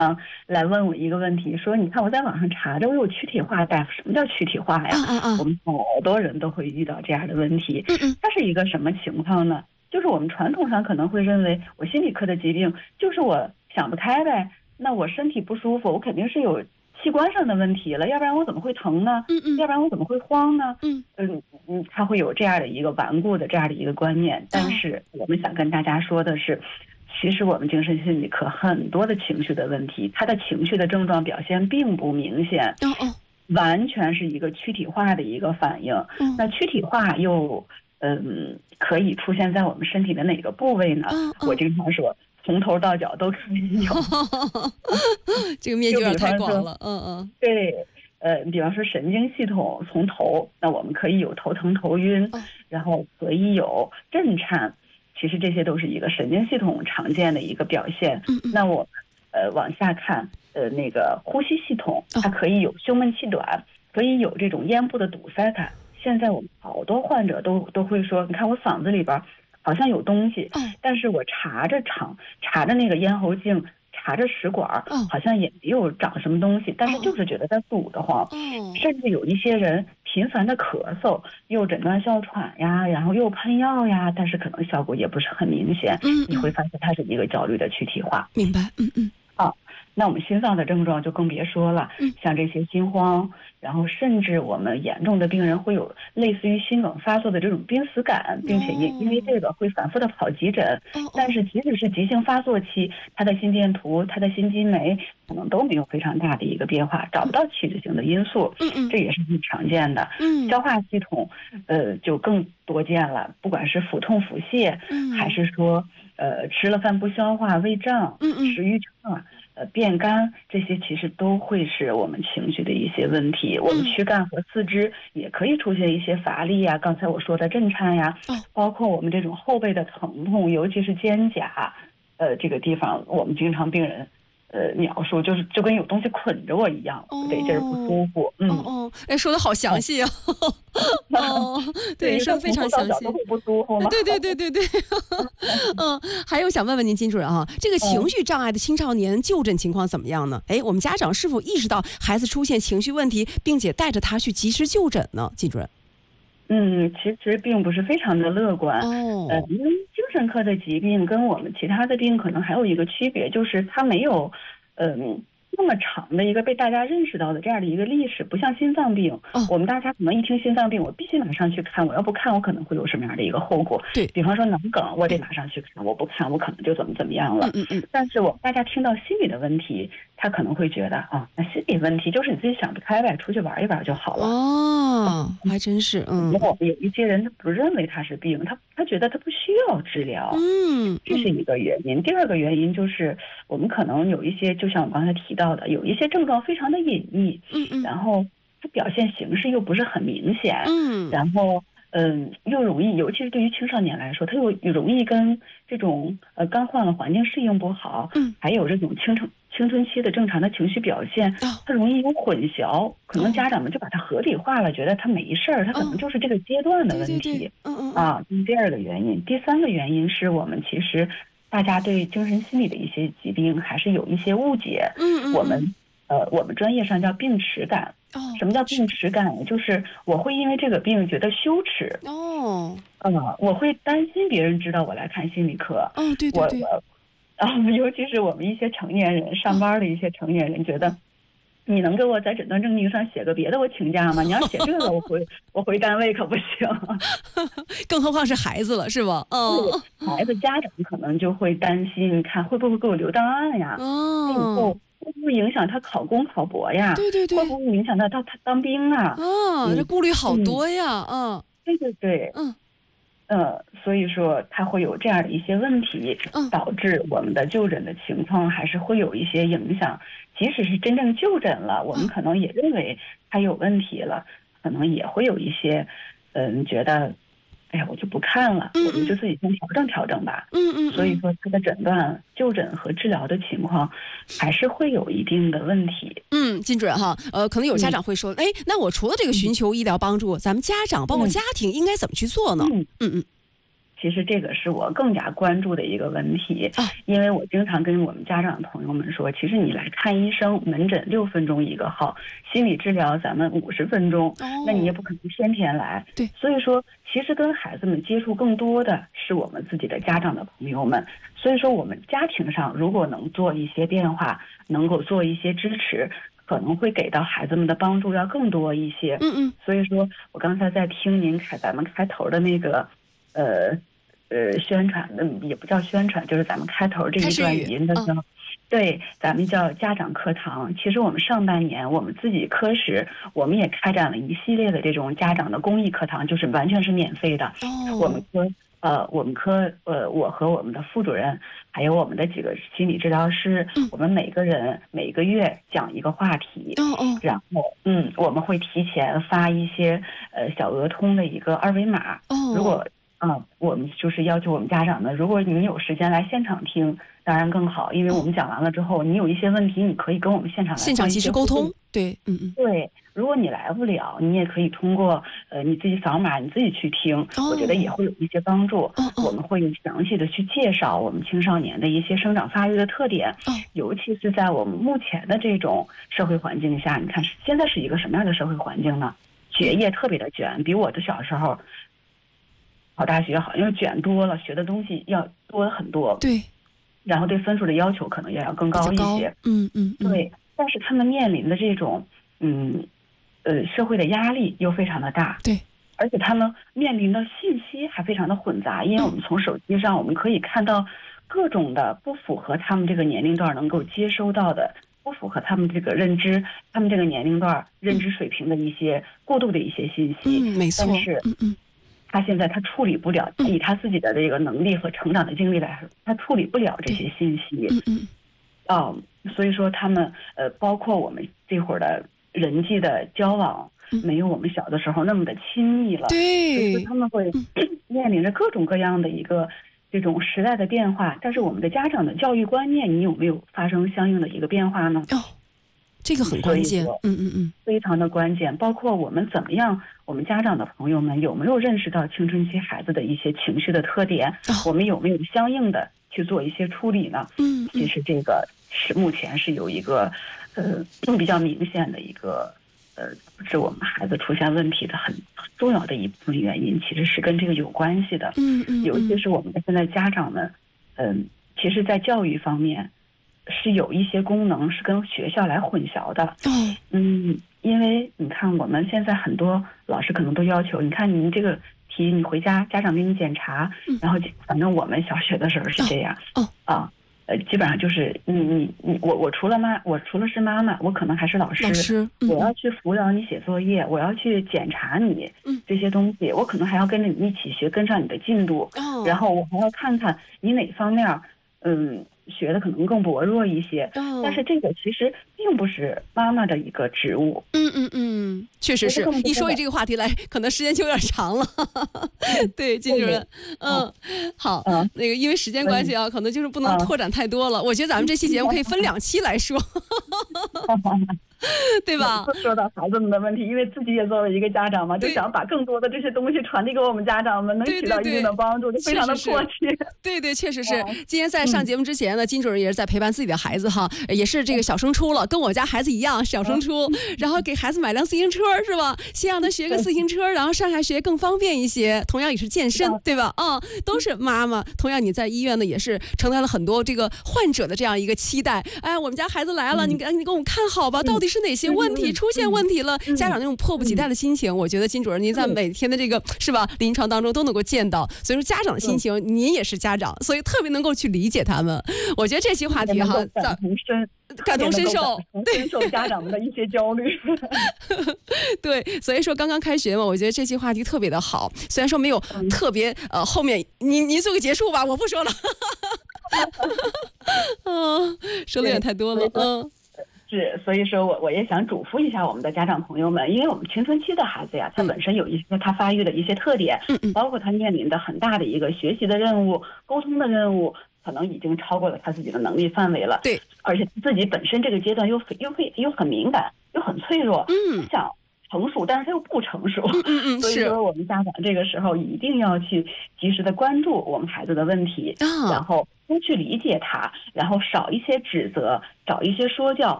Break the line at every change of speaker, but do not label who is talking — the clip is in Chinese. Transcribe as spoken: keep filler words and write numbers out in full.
来问我一个问题，说你看我在网上查着我有躯体化大夫，什么叫躯体化呀？
啊啊啊
我们好多人都会遇到这样的问题。
嗯嗯
它是一个什么情况呢？就是我们传统上可能会认为，我心理科的疾病就是我想不开呗，那我身体不舒服，我肯定是有器官上的问题了，要不然我怎么会疼呢？
嗯嗯
要不然我怎么会慌呢？
嗯
嗯嗯，他会有这样的一个顽固的这样的一个观念。但是我们想跟大家说的是，其实我们精神心理科很多的情绪的问题，他的情绪的症状表现并不明显，
哦哦
完全是一个躯体化的一个反应。
嗯
那躯体化又嗯可以出现在我们身体的哪个部位呢？
嗯嗯
我经常说，从头到脚都可以有。
这个面积有点太广
就比方
了。嗯嗯
对，呃，比方说神经系统从头，那我们可以有头疼、头晕，
哦
然后可以有震颤，其实这些都是一个神经系统常见的一个表现。
嗯嗯
那我们呃往下看，呃，那个呼吸系统，
哦
它可以有胸闷气短，可以有这种咽部的堵塞感。现在我们好多患者都都会说，你看我嗓子里边好像有东西，
哦
但是我查着肠，查着那个咽喉镜，查着食管，
哦
好像也没有长什么东西，但是就是觉得它堵得慌。
哦
甚至有一些人频繁的咳嗽，又诊断哮喘呀，然后又喷药呀，但是可能效果也不是很明显。
嗯
你会
嗯，
发现它是一个焦虑的躯体化。
明白。嗯嗯
那我们心脏的症状就更别说了，
嗯
像这些心慌，然后甚至我们严重的病人会有类似于心梗发作的这种濒死感，并且因因为这个会反复的跑急诊。
哦哦
但是即使是急性发作期，他的心电图、他的心肌酶可能都没有非常大的一个变化，找不到器质性的因素，
嗯嗯
这也是很常见的。
嗯
消化系统，呃，就更多见了，不管是腹痛、腹泻，
嗯
还是说呃吃了饭不消化、胃胀、
嗯嗯
食欲差。呃，便干这些其实都会是我们情绪的一些问题。我们躯干和四肢也可以出现一些乏力呀，刚才我说的震颤呀，
哦
包括我们这种后背的疼痛，尤其是肩胛，呃，这个地方我们经常病人呃描述就是就跟有东西捆着我一样，得劲儿不舒服。嗯，
哦哦，哎，说的好详细啊。哦，对，说的非常详细。
都会不舒服吗？
对对对对对，嗯，还有想问问您金主任啊，这个情绪障碍的青少年就诊情况怎么样呢？哎，我们家长是否意识到孩子出现情绪问题，并且带着他去及时就诊呢？金主任。
嗯，其实并不是非常的乐观。
哦，
呃，因为精神科的疾病跟我们其他的病可能还有一个区别，就是它没有，嗯、那么长的一个被大家认识到的这样的一个历史，不像心脏病。
哦
我们大家可能一听心脏病，我必须马上去看，我要不看，我可能会有什么样的一个后果。
对
比方说脑梗，我得马上去看，我不看，我可能就怎么怎么样了。
嗯嗯嗯，
但是我大家听到心理的问题，他可能会觉得啊，那心理问题就是你自己想不开呗，出去玩一玩就好了。
哦，还真是，嗯
如果有一些人他不认为他是病，他他觉得他不需要治疗，
嗯，
这是一个原因。第二个原因就是我们可能有一些，就像我刚才提到的，有一些症状非常的隐匿，
嗯嗯
然后它表现形式又不是很明显，
嗯，
然后嗯又容易，尤其是对于青少年来说，他又容易跟这种呃刚换了环境适应不好，
嗯，
还有这种青春青春期的正常的情绪表现，
哦
它容易有混淆，可能家长们就把它合理化了，觉得他没事儿，他可能就是这个阶段的问题。
对对对，嗯嗯
啊，这是第二个原因。第三个原因是我们其实大家对精神心理的一些疾病还是有一些误解。
嗯嗯，
我们呃，我们专业上叫病耻感。
哦，
什么叫病耻感？就是我会因为这个病觉得羞耻。
哦，
呃，我会担心别人知道我来看心理科。
哦，对对对，
我我，啊，尤其是我们一些成年人，上班的一些成年人，觉得。你能给我在诊断证明上写个别的，我请假吗？你要写这个，我回我回单位可不行。
更何况是孩子了，是吧？嗯，
孩子家长可能就会担心，看会不会给我留档案呀？他以后
哦，
会不会影响他考公考博呀？
对对对
会，不会影响到他他当兵啊？
啊，这顾虑好多呀，嗯
对对对，
嗯
呃，所以说他会有这样的一些问题，
嗯
导致我们的就诊的情况还是会有一些影响。即使是真正就诊了，我们可能也认为他有问题了，可能也会有一些，嗯，觉得，哎呀，我就不看了，
嗯嗯
我们就自己先调整调整吧。
嗯嗯，
所以说，他的诊断、就诊和治疗的情况还是会有一定的问题。
嗯，金主任哈，呃，可能有家长会说，哎、嗯，那我除了这个寻求医疗帮助，咱们家长包括家庭应该怎么去做呢？
嗯
嗯嗯，
其实这个是我更加关注的一个问题，因为我经常跟我们家长朋友们说，其实你来看医生，门诊六分钟一个号，心理治疗咱们五十分钟，那你也不可能天天来。
对，
所以说，其实跟孩子们接触更多的是我们自己的家长的朋友们。所以说，我们家庭上如果能做一些变化，能够做一些支持，可能会给到孩子们的帮助要更多一些。
嗯嗯。
所以说我刚才在听您开咱们开头的那个，呃。呃，宣传的也不叫宣传，就是咱们开头这一段语音的时候，对，咱们叫家长课堂。其实我们上半年我们自己科室，我们也开展了一系列的这种家长的公益课堂，就是完全是免费的。
哦，
我们科呃，我们科呃，我和我们的副主任，还有我们的几个心理治疗师，
嗯、
我们每个人每个月讲一个话题。
哦哦，
然后嗯，我们会提前发一些呃小额通的一个二维码。
哦，
如果嗯，我们就是要求我们家长呢，如果你有时间来现场听，当然更好，因为我们讲完了之后，你有一些问题，你可以跟我们现场来
现场及时沟通。对，嗯嗯，
对，如果你来不了，你也可以通过呃你自己扫码，你自己去听，
哦、
我觉得也会有一些帮助。
哦哦、
我们会详细的去介绍我们青少年的一些生长发育的特点，
哦、
尤其是在我们目前的这种社会环境下，你看现在是一个什么样的社会环境呢？学业特别的卷，比我的小时候。考大学好，因为卷多了，学的东西要多很多。
对，
然后对分数的要求可能也要更高一些。
嗯嗯，嗯
对。但是他们面临的这种嗯呃社会的压力又非常的大。
对。
而且他们面临的信息还非常的混杂，因为我们从手机上我们可以看到各种的不符合他们这个年龄段能够接收到的，不符合他们这个认知，他们这个年龄段认知水平的一些过度的一些信息。
嗯，没错。
但是，
嗯嗯。
他现在他处理不了，以他自己的这个能力和成长的经历来说，他处理不了这些信息。
嗯嗯。
哦，所以说他们呃，包括我们这会儿的人际的交往，没有我们小的时候那么的亲密了。
对。
所以说他们会面临着各种各样的一个这种时代的变化，但是我们的家长的教育观念，你有没有发生相应的一个变化呢？
哦。这个很关键，嗯嗯嗯，
非常的关键。包括我们怎么样，我们家长的朋友们有没有认识到青春期孩子的一些情绪的特点？
哦、
我们有没有相应的去做一些处理呢？
嗯，
其实这个是目前是有一个呃比较明显的一个呃是我们孩子出现问题的很重要的一部分原因，其实是跟这个有关系的。
嗯嗯，
尤其是我们的现在家长们，嗯、呃，其实在教育方面。是有一些功能是跟学校来混淆的。
哦，
嗯，因为你看我们现在很多老师可能都要求，你看您这个题你回家家长给你检查，
嗯、
然后反正我们小学的时候是这样。
哦，
啊，呃，基本上就是你你你我我除了妈我除了是妈妈，我可能还是老师，
老师，嗯、
我要去辅导你写作业，我要去检查你这些东西，
嗯、
我可能还要跟着你一起学，跟上你的进度。
哦，
然后我还要看看你哪方面，嗯。学的可能更薄弱一些，
哦、
但是这个其实并不是妈妈的一个职务。
嗯嗯嗯，确实是。一说起这个话题来，可能时间就有点长了。对，金主任，嗯，好，
嗯、
那个因为时间关系啊，嗯、可能就是不能拓展太多了。嗯、我觉得咱们这期节目可以分两期来说。对吧？
说到孩子们的问题，因为自己也作为一个家长嘛，就想把更多的这些东西传递给我们家长们，能起到一定的帮助，就非常的迫切。
对对，确实是。今天在上节目之前呢，金主任也是在陪伴自己的孩子哈，也是这个小升初了，跟我家孩子一样小升初，然后给孩子买辆自行车是吧？先让他学个自行车，然后上下学更方便一些。同样也是健身，对吧？啊、嗯，都是妈妈。同样你在医院呢，也是承担了很多这个患者的这样一个期待。哎，我们家孩子来了，你赶紧给我们看好吧，到底是哪些问题出现问题了？家长那种迫不及待的心情，我觉得金主任您在每天的这个是吧临床当中都能够见到。所以说家长的心情，您也是家长，所以特别能够去理解他们。我觉得这期话题哈，
感同身
感同身受，
深受家长们的一些焦虑。
对，所以说刚刚开学嘛，我觉得这期话题特别的好。虽然说没有特别呃，后面您您做个结束吧，我不说了。嗯，说的有点太多了，嗯。
是，所以说我我也想嘱咐一下我们的家长朋友们，因为我们青春期的孩子呀，他本身有一些他发育的一些特点，
嗯
包括他面临的很大的一个学习的任务、沟通的任务，可能已经超过了他自己的能力范围了。
对，
而且自己本身这个阶段又又会又很敏感，又很脆弱。
嗯，
想成熟，但是他又不成熟。
嗯嗯嗯，
所以
是
说我们家长这个时候一定要去及时的关注我们孩子的问题，然
啊，
后多去理解他，然后少一些指责，少一些说教，